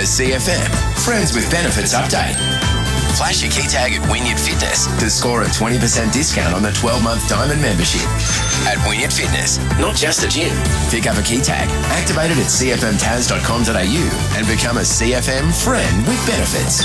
CFM Friends with Benefits update. Flash your key tag at Wynyard Fitness to score a 20% discount on the 12-month Diamond membership. At Wynyard Fitness, not just a gym. Pick up a key tag, activate it at cfmtaz.com.au and become a CFM Friend with Benefits.